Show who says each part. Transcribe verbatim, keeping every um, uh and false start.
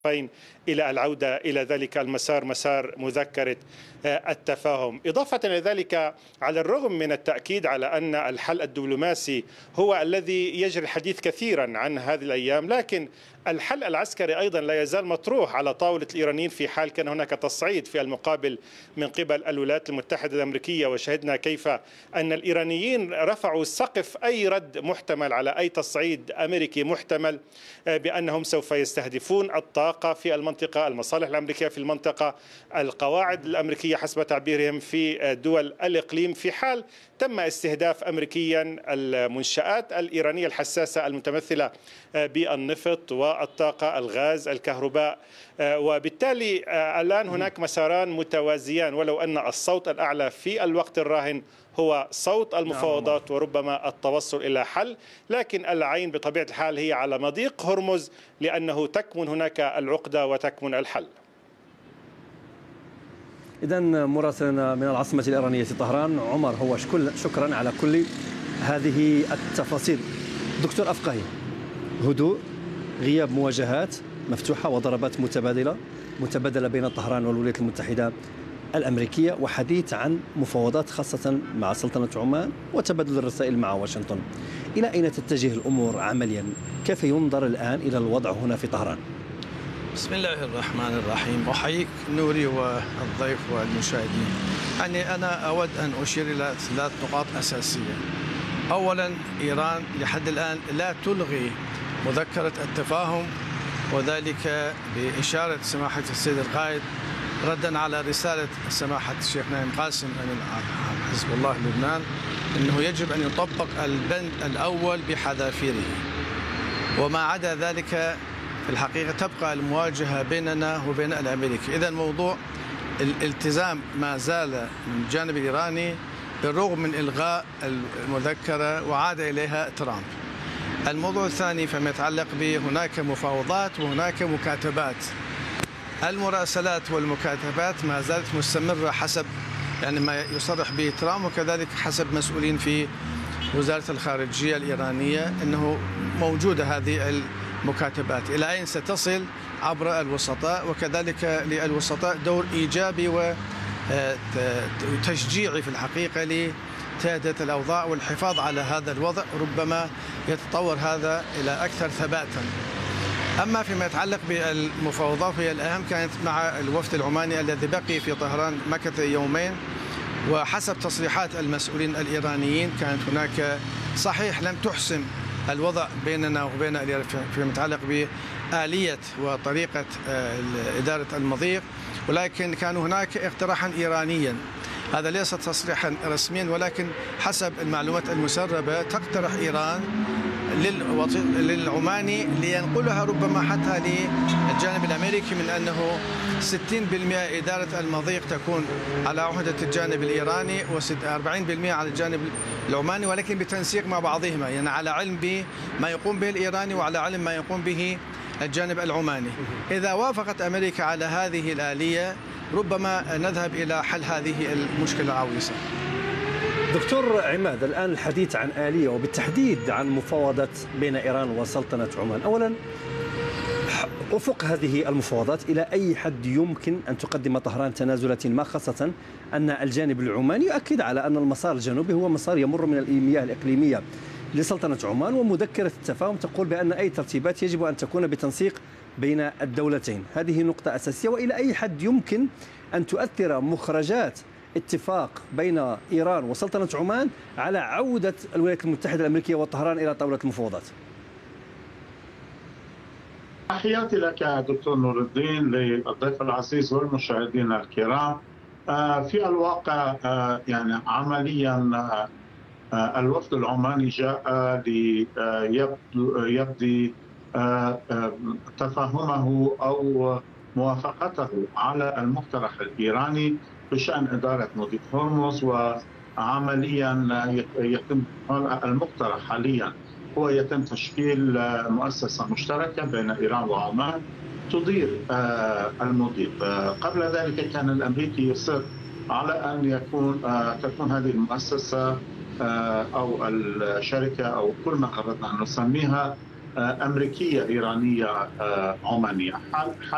Speaker 1: إلى العودة إلى ذلك المسار، مسار مذكرة التفاهم. إضافة إلى ذلك، على الرغم من التأكيد على أن الحل الدبلوماسي هو الذي يجري الحديث كثيرا عن هذه الأيام، لكن الحل العسكري أيضا لا يزال مطروح على طاولة الإيرانيين في حال كان هناك تصعيد في المقابل من قبل الولايات المتحدة الأمريكية. وشهدنا كيف أن الإيرانيين رفعوا سقف أي رد محتمل على أي تصعيد أمريكي محتمل، بأنهم سوف يستهدفون الطاقة في المنطقة، المصالح الأمريكية في المنطقة، القواعد الأمريكية حسب تعبيرهم في دول الإقليم، في حال تم استهداف أمريكيا المنشآت الإيرانية الحساسة المتمثلة بالنفط والطاقة، الغاز، الكهرباء. وبالتالي الآن هناك مساران متوازيان، ولو أن الصوت الأعلى في الوقت الراهن هو صوت المفاوضات وربما التوصل إلى حل، لكن العين بطبيعة الحال هي على مضيق هرمز، لأنه تكمن هناك العقدة وتكمن الحل.
Speaker 2: إذن مراسلنا من العاصمة الإيرانية طهران عمر هو شكرا على كل هذه التفاصيل. دكتور أفقهي، هدوء، غياب مواجهات مفتوحة وضربات متبادلة متبادلة بين طهران والولايات المتحدة الأمريكية، وحديث عن مفاوضات خاصة مع سلطنة عمان وتبادل الرسائل مع واشنطن. إلى أين تتجه الأمور عمليا؟ كيف ينظر الآن إلى الوضع هنا في طهران؟
Speaker 3: بسم الله الرحمن الرحيم. أحييك نوري والضيف والمشاهدين. يعني أنا أود أن أشير إلى ثلاث نقاط أساسية. أولا، إيران لحد الآن لا تلغي مذكرة التفاهم، وذلك بإشارة سماحة السيد القائد ردا على رسالة سماحة الشيخ نايم قاسم من حزب الله لبنان أنه يجب أن يطبق البند الأول بحذافيره، وما عدا ذلك في الحقيقة تبقى المواجهة بيننا وبين الأمريكي. إذا موضوع الالتزام ما زال من الجانب الإيراني بالرغم من إلغاء المذكرة وعاد إليها ترامب. الموضوع الثاني فيما يتعلق بهناك مفاوضات وهناك مكاتبات. المراسلات والمكاتبات ما زالت مستمرة حسب يعني ما يصرح به ترامب، وكذلك حسب مسؤولين في وزارة الخارجية الإيرانية أنه موجودة هذه المكاتبات. إلى أين ستصل؟ عبر الوسطاء، وكذلك للوسطاء دور إيجابي وتشجيعي في الحقيقة لتهدئة الأوضاع والحفاظ على هذا الوضع، ربما يتطور هذا إلى أكثر ثباتا. أما فيما يتعلق بالمفاوضات، هي الأهم كانت مع الوفد العماني الذي بقي في طهران مكث يومين، وحسب تصريحات المسؤولين الإيرانيين كانت هناك صحيح لم تحسم الوضع بيننا وبين الإيران فيما يتعلق بآلية وطريقة إدارة المضيق، ولكن كان هناك اقتراحا إيرانيا. هذا ليس تصريحا رسميا، ولكن حسب المعلومات المسربة تقترح إيران للعماني لينقلها ربما حتى للجانب الأمريكي من أنه ستين بالمئة إدارة المضيق تكون على عهدة الجانب الإيراني وأربعين بالمئة على الجانب العماني، ولكن بتنسيق مع بعضهما، يعني على علم بما يقوم به الإيراني وعلى علم ما يقوم به الجانب العماني. إذا وافقت أمريكا على هذه الآلية ربما نذهب إلى حل هذه المشكلة العويصة.
Speaker 2: دكتور عماد، الآن الحديث عن آلية وبالتحديد عن مفاوضات بين إيران وسلطنة عمان. أولا، أفق هذه المفاوضات إلى أي حد يمكن أن تقدم طهران تنازلات ما، خاصة أن الجانب العماني يؤكد على أن المسار الجنوبي هو مسار يمر من المياه الإقليمية لسلطنة عمان، ومذكرة التفاهم تقول بأن أي ترتيبات يجب أن تكون بتنسيق بين الدولتين. هذه نقطة أساسية. وإلى أي حد يمكن أن تؤثر مخرجات اتفاق بين إيران وسلطنة عمان على عودة الولايات المتحدة الأمريكية وطهران إلى طاولة المفاوضات؟
Speaker 4: تحياتي لك دكتور نور الدين، للضيف العزيز والمشاهدين الكرام. في الواقع يعني عمليا الوفد العماني جاء ليبدي تفهمه أو موافقته على المقترح الإيراني بشأن إدارة مضيق هرمز، وعمليا يتم المقترح حاليا هو يتم تشكيل مؤسسة مشتركة بين إيران وعمان تدير المضيق. قبل ذلك كان الأمريكي يصر على أن يكون تكون هذه المؤسسة أو الشركة أو كل ما أردنا أن نسميها أمريكية إيرانية عمانية.